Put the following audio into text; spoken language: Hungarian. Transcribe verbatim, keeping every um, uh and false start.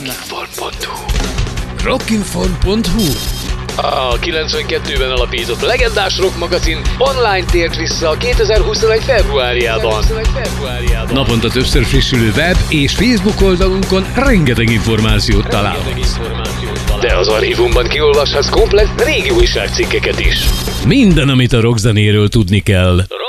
rockinform pont hu rockinform pont hu A kilencvenkettőben alapított legendás rock magazin online tért vissza a kétezer-huszonegy februárjában. Naponta többször frissülő web és Facebook oldalunkon rengeteg információt találhatsz. De az archívumban kiolvashatsz komplett régi újságcikkeket is. Minden, amit a rockzenéről tudni kell.